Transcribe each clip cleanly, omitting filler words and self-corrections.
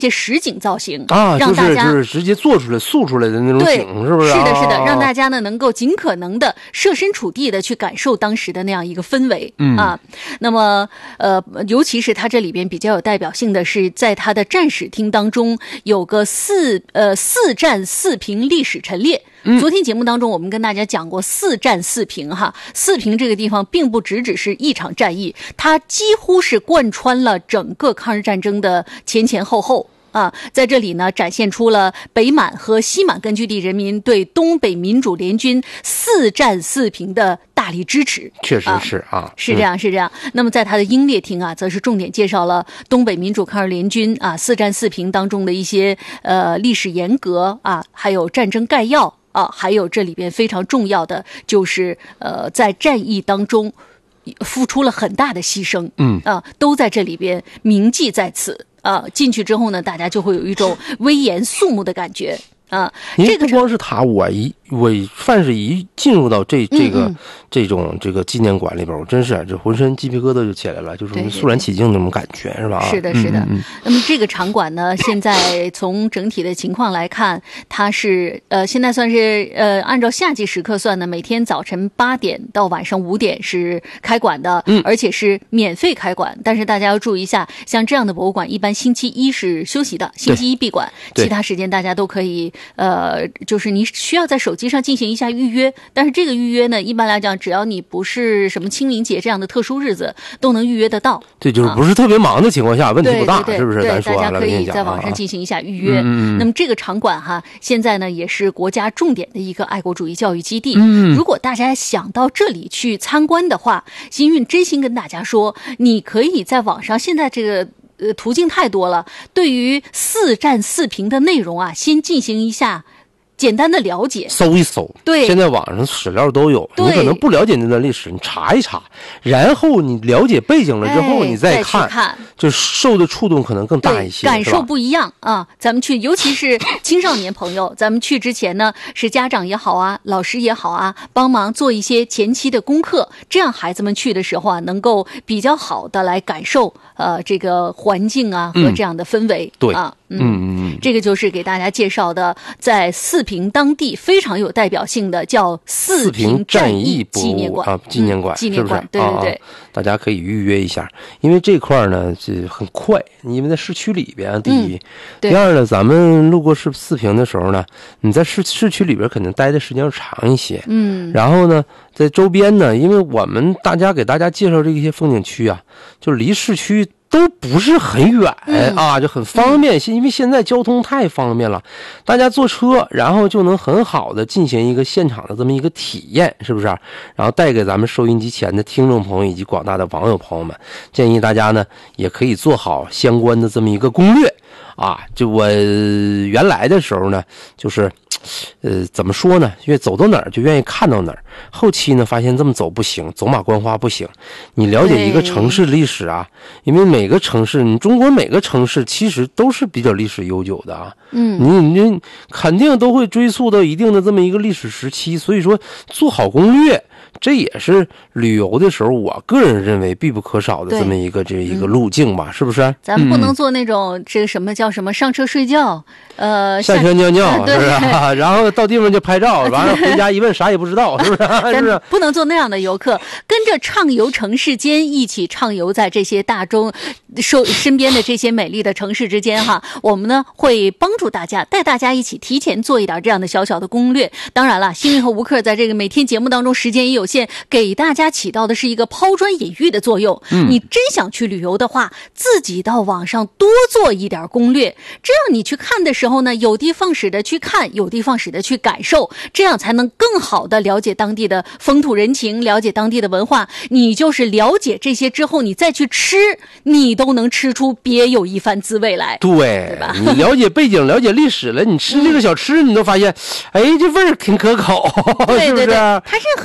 些实景造型啊， 让大家就是直接做出来塑出来的那种景，是不是？ 是的，让大家呢能够尽可能的设身处地的去感受当时的那样一个氛围啊。那么尤其是它这里边比较有代表性的是，在它的战史厅当中有个四战四平历史陈列。昨天节目当中我们跟大家讲过四战四平哈，四平这个地方并不只是一场战役，它几乎是贯穿了整个抗日战争的前后啊，在这里呢展现出了北满和西满根据地人民对东北民主联军四战四平的大力支持。 确实是啊， 是这样。那么在他的英烈厅啊，则是重点介绍了东北民主抗日联军啊四战四平当中的一些历史沿革啊，还有战争概要啊，还有这里边非常重要的就是在战役当中付出了很大的牺牲，都在这里边铭记在此。进去之后呢，大家就会有一种威严肃穆的感觉啊。这个不光是他，凡是一进入到这个纪念馆里边，我真是这浑身鸡皮疙瘩就起来了，就是肃然起敬那种感觉，是吧？ 是的。那么这个场馆呢，现在从整体的情况来看，它是现在算是按照夏季时刻算呢，每天早晨8点到晚上5点是开馆的，而且是免费开馆。但是大家要注意一下，像这样的博物馆一般星期一是休息的，星期一闭馆，其他时间大家都可以就是你需要在手机上进行一下预约，但是这个预约呢，一般来讲，只要你不是什么清明节这样的特殊日子，都能预约得到。 对，就是不是特别忙的情况下，问题不大， 对是不是？咱说大家可以在网上进行一下预约。那么这个场馆哈，现在呢也是国家重点的一个爱国主义教育基地。如果大家想到这里去参观的话，新运真心跟大家说，你可以在网上，现在这个途径太多了，对于四战四平的内容啊，先进行一下简单的了解， 搜一搜。 对， 现在网上史料都有，你可能不了解那段历史，你查一查，然后你了解背景了之后，你再看，就受的触动可能更大一些， 感受不一样啊。咱们去，尤其是青少年朋友，咱们去之前呢，是家长也好啊，老师也好啊，帮忙做一些前期的功课，这样孩子们去的时候啊，能够比较好的来感受这个环境啊和这样的氛围。 对啊。这个就是给大家介绍的，在四平当地非常有代表性的叫四平战役纪念馆啊， 纪念馆，对，大家可以预约一下，因为这块呢是很快，因为在市区里边，第一，第二呢，咱们路过四平的时候呢，你在市区里边肯定待的时间要长一些，然后呢，在周边呢，因为我们给大家介绍这些风景区啊，就离市区都不是很远啊，就很方便。因为现在交通太方便了，大家坐车，然后就能很好的进行一个现场的这么一个体验，是不是？然后带给咱们收音机前的听众朋友以及广大的网友朋友们，建议大家呢也可以做好相关的这么一个攻略啊。就我原来的时候呢，就是怎么说呢？因为走到哪儿就愿意看到哪儿。后期呢，发现这么走不行，走马观花不行。你了解一个城市历史啊，因为每个城市，你中国每个城市其实都是比较历史悠久的啊。你肯定都会追溯到一定的这么一个历史时期，所以说做好攻略，这也是旅游的时候我个人认为必不可少的这么一个路径吧，是不是？ 咱们不能做那种这个什么叫什么上车睡觉， 下车尿尿，是不是？然后到地方就拍照，完了回家一问啥也不知道，是不是？是不是？ 不能做那样的游客，跟着畅游城市间，一起畅游在这些大众身边的这些美丽的城市之间哈。我们呢会帮助大家，带大家一起提前做一点这样的小小的攻略。当然了，新运和吴克在这个每天节目当中时间也有限，给大家起到的是一个抛砖引玉的作用。你真想去旅游的话，自己到网上多做一点攻略，这样你去看的时候呢，有的放矢的去看，有的放矢的去感受，这样才能更好的了解当地的风土人情，了解当地的文化。你就是了解这些之后，你再去吃，你都能吃出别有一番滋味来，对吧？ 你了解背景，了解历史了，你吃这个小吃，你都发现，哎，这味儿挺可口， 对是不是？ 它任何一种小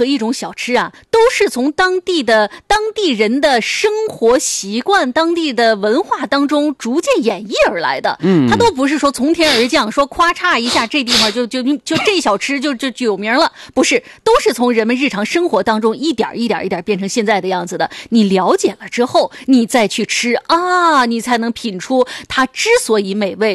小吃啊，都是从当地人的生活习惯、当地的文化当中逐渐演绎而来的。它都不是说从天而降，说咔嚓一下这地方就这小吃就有名了，不是，都是从人们日常生活当中一点变成现在的样子的。你了解了之后，你再去吃啊，你才能品出它之所以美味。